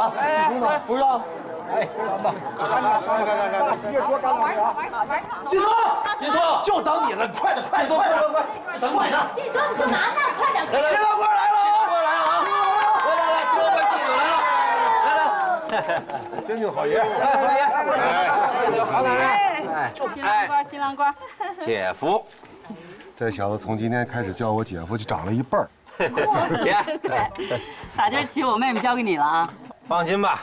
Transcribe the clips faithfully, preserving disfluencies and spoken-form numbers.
啊？不知道。 哎，老板，看看看看看看，越说干两个。金松， 金松， 就等你了，快点，快点，快点，快点，等你呢。 金松，你干嘛呢？快点！ 谢大官来了， 过来了啊！来来来，谢大官敬酒来了，来来， 尊敬好爷， 好爷， 哎，好来， 哎，新郎官，新郎官， 姐夫， 这小子从今天开始叫我姐夫，就长了一辈儿。 姐， 对，打今儿起我妹妹交给你了啊。 放心吧。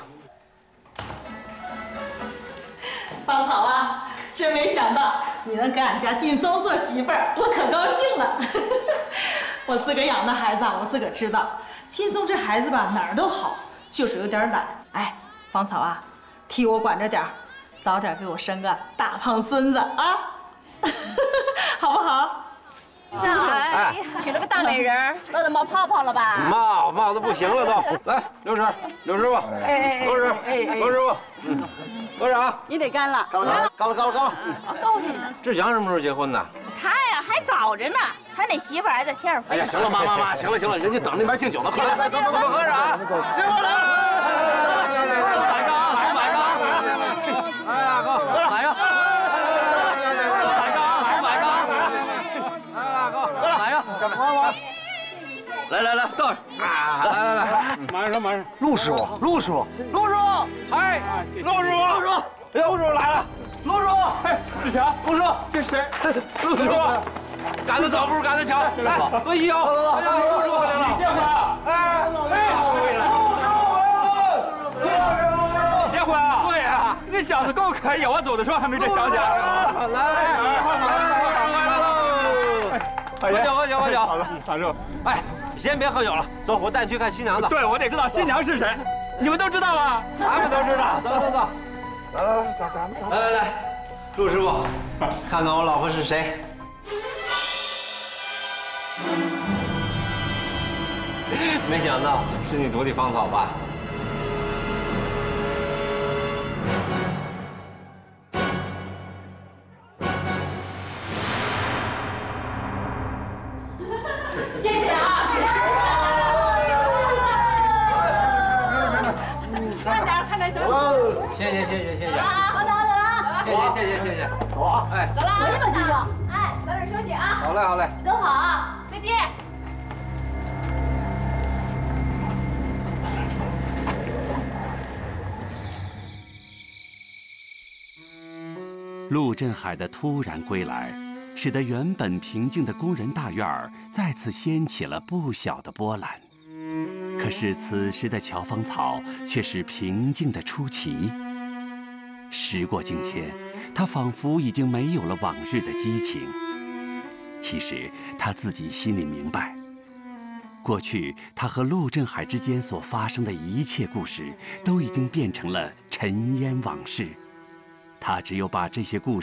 芳草啊，真没想到你能给俺家劲松做媳妇儿，我可高兴了。我自个儿养的孩子啊，我自个儿知道。劲松这孩子吧，哪儿都好，就是有点懒。哎，芳草啊，替我管着点儿，早点给我生个大胖孙子啊，好不好？ 哎，娶了个大美人，都得冒泡泡了吧？ 帽帽子不行了都，来，刘师，刘师傅， 哎刘师傅，刘师傅，嗯，合掌。 你得干了， 高了，高了，高了，高了。 高兴呢。 志祥什么时候结婚呢？ 他呀还早着呢，他那媳妇还在天上飞。 哎呀，行了，妈妈妈，行了行了，人家等那边敬酒呢，快来， 走走走，合掌。 结婚了。 买上啊，买上啊， 哎呀，哥， 买上，买上啊，还是买上啊，买上，来来来，到，来来来，马上马上， 陆师傅，陆师傅， 陆师傅，哎，陆师傅，陆师傅，陆师傅来了，陆师傅，哎，志强，陆师傅，这谁？陆师傅， 赶得早不如赶得巧，来，喝一酒。 哎呀，陆师傅来了，结婚啊？哎，哎，结婚啊？ 对呀， 那小子够可以，我走的时候还没这想法。 来，来，喝酒，喝酒，喝酒。 好了，好了。 哎，先别喝酒了，走，我带你去看新娘子。 对，我得知道新娘是谁，你们都知道吗？ 咱们都知道。走走走， 来来来，咱咱们来来来，陆师傅，看看我老婆是谁。没想到是你徒弟芳草吧？ 谢谢啊，谢谢。慢点，快来走。 谢谢谢谢谢谢， 啊，好走好走了啊， 谢谢谢谢谢谢。走啊！哎， 走了，没那么敬酒。哎，早点休息啊。 好嘞好嘞。 走好啊，再见。 陆振海的突然归来，使得原本平静的工人大院儿再次掀起了不小的波澜。可是此时的乔芳草却是平静的出奇。时过境迁，她仿佛已经没有了往日的激情。其实她自己心里明白，过去她和陆振海之间所发生的一切故事，都已经变成了尘烟往事。她只有把这些故事